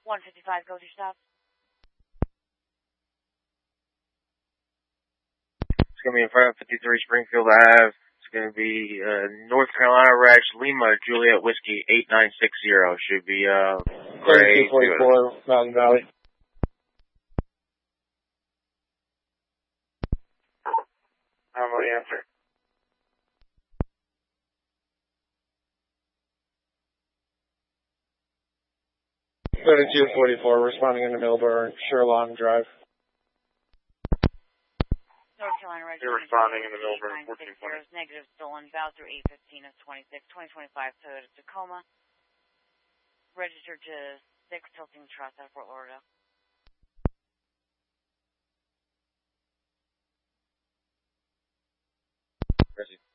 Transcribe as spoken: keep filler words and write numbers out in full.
one fifty-five, go to stop. It's going to be in front of fifty-three Springfield Ave. It's going to be uh, North Carolina Rex, Lima, Juliet Whiskey, eight nine six zero. Should be uh, gray. two forty-four, Mountain Valley. How about the answer? seventy-two forty-four, responding in the Millburn, Sherlong Drive. North Carolina Rex. You're responding in the Millburn, fourteen twenty. Negative stolen, valid through eight fifteen of twenty-six, twenty twenty-five Toyota Tacoma. Registered to six Tilting Trust at Fort Lauderdale. Ready.